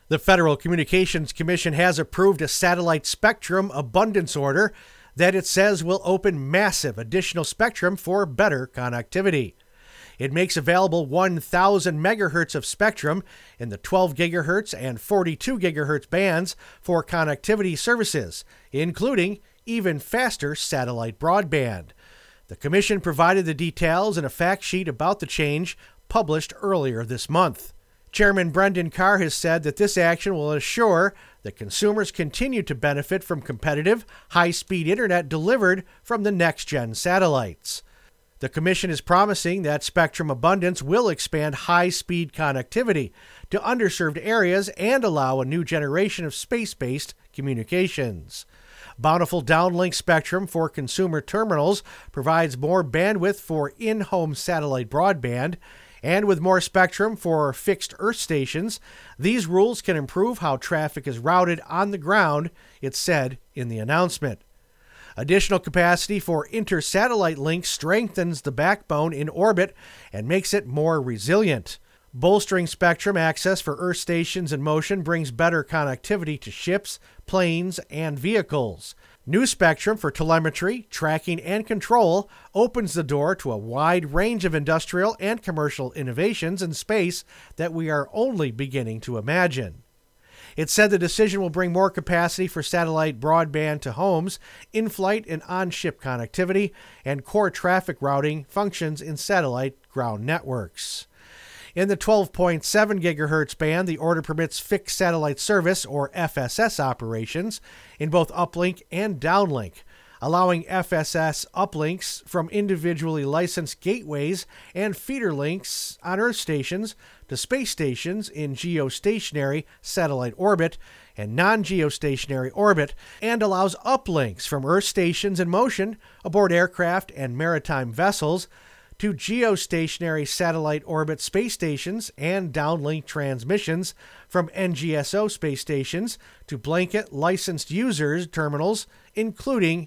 The Federal Communications Commission has approved a satellite spectrum abundance order that it says will open massive additional spectrum for better connectivity. It makes available 1,000 megahertz of spectrum in the 12 gigahertz and 42 gigahertz bands for connectivity services, including even faster satellite broadband. The Commission provided the details in a fact sheet about the change published earlier this month. Chairman Brendan Carr has said that this action will assure that consumers continue to benefit from competitive, high-speed internet delivered from the next-gen satellites. The Commission is promising that spectrum abundance will expand high-speed connectivity to underserved areas and allow a new generation of space-based communications. Bountiful downlink spectrum for consumer terminals provides more bandwidth for in-home satellite broadband, and with more spectrum for fixed Earth stations, these rules can improve how traffic is routed on the ground, it said in the announcement. Additional capacity for inter-satellite links strengthens the backbone in orbit and makes it more resilient. Bolstering spectrum access for Earth stations in motion brings better connectivity to ships, planes, and vehicles. New spectrum for telemetry, tracking, and control opens the door to a wide range of industrial and commercial innovations in space that we are only beginning to imagine. It said the decision will bring more capacity for satellite broadband to homes, in-flight and on-ship connectivity, and core traffic routing functions in satellite ground networks. In the 12.7 gigahertz band, the order permits fixed satellite service, or FSS, operations in both uplink and downlink, allowing FSS uplinks from individually licensed gateways and feeder links on Earth stations to space stations in geostationary satellite orbit and non-geostationary orbit, and allows uplinks from Earth stations in motion aboard aircraft and maritime vessels to geostationary satellite orbit space stations and downlink transmissions from NGSO space stations to blanket licensed users terminals, including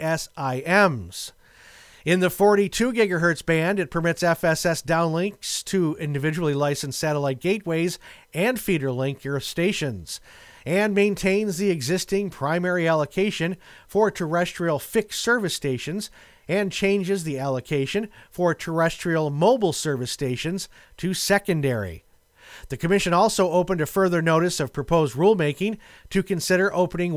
ESIMs. In the 42 gigahertz band, it permits FSS downlinks to individually licensed satellite gateways and feeder link Earth stations, and maintains the existing primary allocation for terrestrial fixed service stations and changes the allocation for terrestrial mobile service stations to secondary. The Commission also opened a further notice of proposed rulemaking to consider opening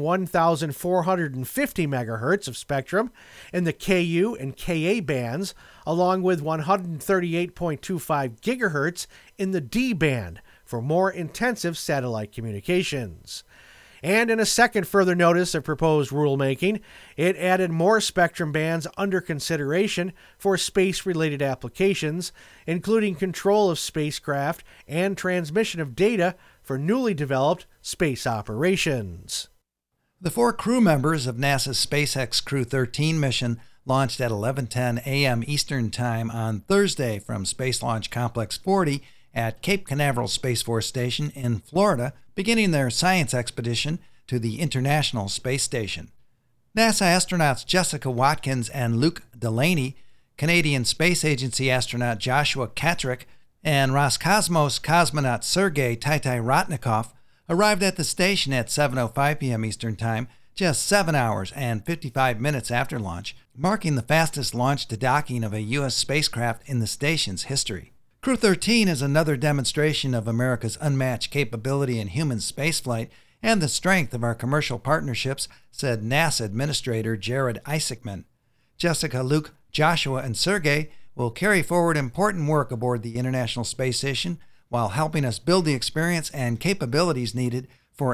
1,450 megahertz of spectrum in the KU and KA bands, along with 138.25 gigahertz in the D band for more intensive satellite communications. And in a second further notice of proposed rulemaking, it added more spectrum bands under consideration for space-related applications, including control of spacecraft and transmission of data for newly developed space operations. The 4 crew members of NASA's SpaceX Crew 13 mission launched at 11:10 a.m. Eastern Time on Thursday from Space Launch Complex 40 at Cape Canaveral Space Force Station in Florida, beginning their science expedition to the International Space Station. NASA astronauts Jessica Watkins and Luke Delaney, Canadian Space Agency astronaut Joshua Katrick, and Roscosmos cosmonaut Sergei Taitai-Ratnikov arrived at the station at 7:05 p.m. Eastern Time, just 7 hours and 55 minutes after launch, marking the fastest launch to docking of a U.S. spacecraft in the station's history. Crew 13 is another demonstration of America's unmatched capability in human spaceflight and the strength of our commercial partnerships, said NASA Administrator Jared Isaacman. Jessica, Luke, Joshua, and Sergei will carry forward important work aboard the International Space Station while helping us build the experience and capabilities needed